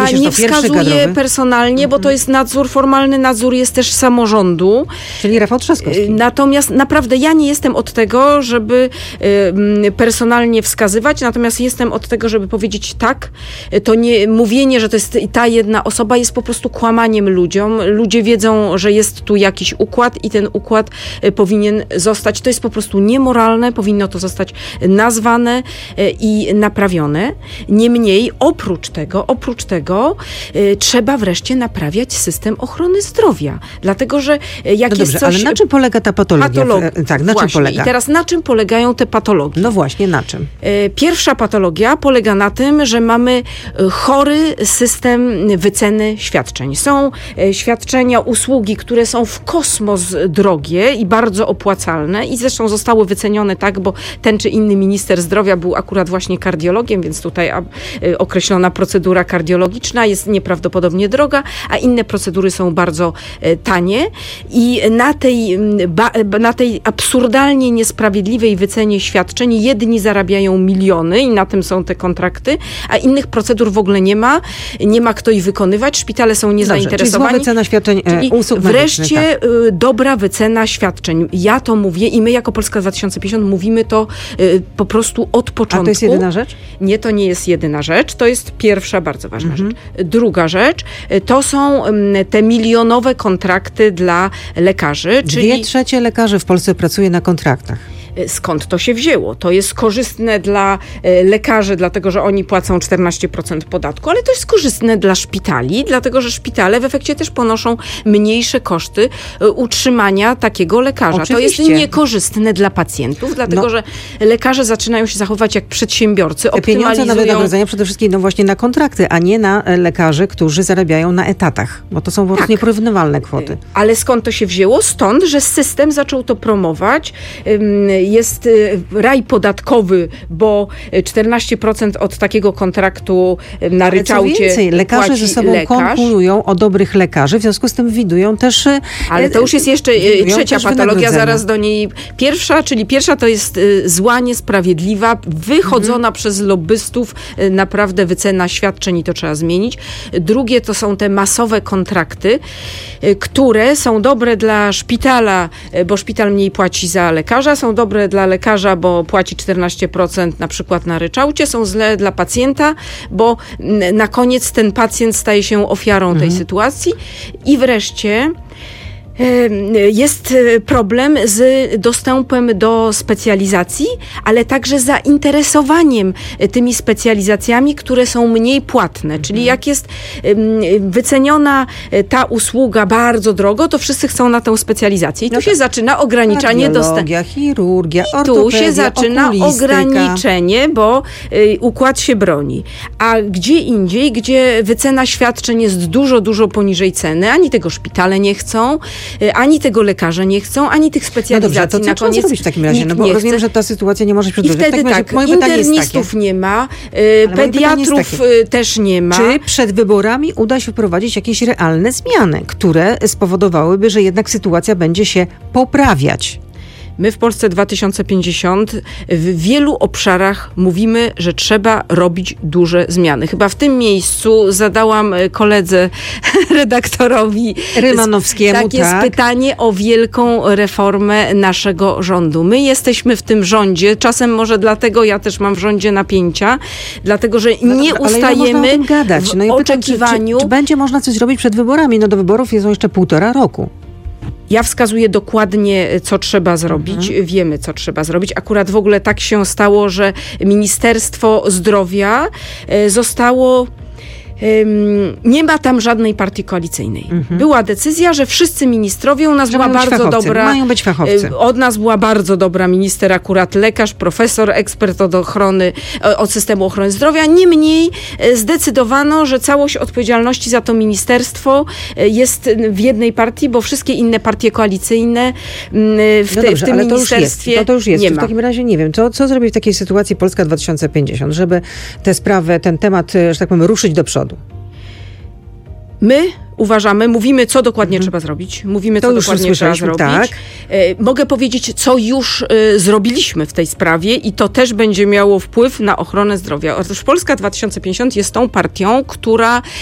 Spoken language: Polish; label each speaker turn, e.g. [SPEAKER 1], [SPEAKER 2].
[SPEAKER 1] Ja nie wskazuję personalnie, bo to jest nadzór, formalny nadzór jest też samorządu.
[SPEAKER 2] Czyli Rafał Trzaskowski.
[SPEAKER 1] Natomiast naprawdę ja nie jestem od tego, żeby personalnie wskazywać, natomiast jestem od tego, żeby powiedzieć tak. To nie mówienie, że to jest ta jedna osoba, jest po prostu kłamaniem ludziom. Ludzie wiedzą, że jest tu jakiś układ i ten układ powinien zostać. To jest po prostu niemoralne, powinno to zostać nazwane i naprawione. Niemniej oprócz tego trzeba wreszcie naprawiać system ochrony zdrowia. Dlatego, że jak
[SPEAKER 2] no
[SPEAKER 1] jest
[SPEAKER 2] dobrze,
[SPEAKER 1] coś...
[SPEAKER 2] ale na czym polega ta patologia? Tak, na czym polega?
[SPEAKER 1] I teraz na czym polegają te patologie?
[SPEAKER 2] No właśnie, na czym?
[SPEAKER 1] Pierwsza patologia polega na tym, że mamy chory system wyceny świadczeń. Są świadczenia, usługi, które są w kosmos drogie i bardzo opłacalne i zresztą zostały wycenione tak, bo ten czy inny minister zdrowia był akurat właśnie kardiologiem, więc tutaj określona procedura kardiologiczna jest nieprawdopodobnie droga, a inne procedury są bardzo tanie i na tej absurdalnie niesprawiedliwej wycenie świadczeń jedni zarabiają miliony i na tym są te kontrakty, a innych procedur w ogóle nie ma kto ich wykonywać, szpitale są niezainteresowani.
[SPEAKER 2] Czyli wycena świadczeń usług medycznych.
[SPEAKER 1] Wreszcie dobra wycena świadczeń. Ja to mówię i my jako Polska 2050 mówimy to po prostu od początku.
[SPEAKER 2] A to jest jedyna rzecz?
[SPEAKER 1] Nie, to nie jest jedyna rzecz. To jest pierwsza, bardzo ważna rzecz. Druga rzecz, to są te milionowe kontrakty dla lekarzy. Czyli
[SPEAKER 2] 2/3 lekarzy w Polsce pracuje na kontraktach.
[SPEAKER 1] Skąd to się wzięło? To jest korzystne dla lekarzy, dlatego że oni płacą 14% podatku, ale to jest korzystne dla szpitali, dlatego że szpitale w efekcie też ponoszą mniejsze koszty utrzymania takiego lekarza.
[SPEAKER 2] Oczywiście.
[SPEAKER 1] To jest niekorzystne dla pacjentów, dlatego że lekarze zaczynają się zachowywać jak przedsiębiorcy.
[SPEAKER 2] Te pieniądze na wynagrodzenia przede wszystkim idą właśnie na kontrakty, a nie na lekarzy, którzy zarabiają na etatach, bo to są po prostu nieporównywalne kwoty.
[SPEAKER 1] Ale skąd to się wzięło? Stąd, że system zaczął to promować. Jest raj podatkowy, bo 14% od takiego kontraktu na ryczałcie.
[SPEAKER 2] Co więcej, lekarze ze sobą konkurują o dobrych lekarzy, w związku z tym widują też...
[SPEAKER 1] Ale to już jest jeszcze trzecia patologia, zaraz do niej. Pierwsza to jest zła, niesprawiedliwa, wychodzona przez lobbystów naprawdę wycena świadczeń i to trzeba zmienić. Drugie to są te masowe kontrakty, które są dobre dla szpitala, bo szpital mniej płaci za lekarza, są dobre dla lekarza, bo płaci 14% na przykład na ryczałcie, są złe dla pacjenta, bo na koniec ten pacjent staje się ofiarą tej sytuacji. I wreszcie jest problem z dostępem do specjalizacji, ale także zainteresowaniem tymi specjalizacjami, które są mniej płatne. Czyli jak jest wyceniona ta usługa bardzo drogo, to wszyscy chcą na tę specjalizację. I tu się zaczyna ograniczanie dostępu.
[SPEAKER 2] Chirurgia,
[SPEAKER 1] tu się zaczyna ograniczenie, bo układ się broni. A gdzie indziej, gdzie wycena świadczeń jest dużo, dużo poniżej ceny, ani tego szpitale nie chcą, ani tego lekarze nie chcą, ani tych specjalizacji.
[SPEAKER 2] No dobrze, to co trzeba zrobić w takim razie? No bo rozumiem, że ta sytuacja nie może się przedłużyć.
[SPEAKER 1] I wtedy internistów nie ma, pediatrów też nie ma.
[SPEAKER 2] Czy przed wyborami uda się wprowadzić jakieś realne zmiany, które spowodowałyby, że jednak sytuacja będzie się poprawiać?
[SPEAKER 1] My w Polsce 2050 w wielu obszarach mówimy, że trzeba robić duże zmiany. Chyba w tym miejscu zadałam koledze redaktorowi
[SPEAKER 2] Rymanowskiemu
[SPEAKER 1] takie pytanie o wielką reformę naszego rządu. My jesteśmy w tym rządzie, czasem może dlatego ja też mam w rządzie napięcia, dlatego że nie ustajemy w oczekiwaniu.
[SPEAKER 2] Czy będzie można coś zrobić przed wyborami? No do wyborów jest jeszcze 1,5 roku.
[SPEAKER 1] Ja wskazuję dokładnie, co trzeba zrobić. Wiemy, co trzeba zrobić. Akurat w ogóle tak się stało, że Ministerstwo Zdrowia zostało... Nie ma tam żadnej partii koalicyjnej. Była decyzja, że wszyscy ministrowie, u nas była bardzo dobra...
[SPEAKER 2] Mają być fachowcy.
[SPEAKER 1] Od nas była bardzo dobra minister, akurat lekarz, profesor, ekspert od systemu ochrony zdrowia. Niemniej zdecydowano, że całość odpowiedzialności za to ministerstwo jest w jednej partii, bo wszystkie inne partie koalicyjne w tym ministerstwie
[SPEAKER 2] to już jest.
[SPEAKER 1] nie ma.
[SPEAKER 2] W takim razie nie wiem, co zrobi w takiej sytuacji Polska 2050, żeby tę sprawę, ten temat, że tak powiem, ruszyć do przodu?
[SPEAKER 1] My uważamy, mówimy, co dokładnie trzeba zrobić. Mówimy, co dokładnie trzeba zrobić.
[SPEAKER 2] Tak.
[SPEAKER 1] Mogę powiedzieć, co już zrobiliśmy w tej sprawie i to też będzie miało wpływ na ochronę zdrowia. Otóż Polska 2050 jest tą partią, która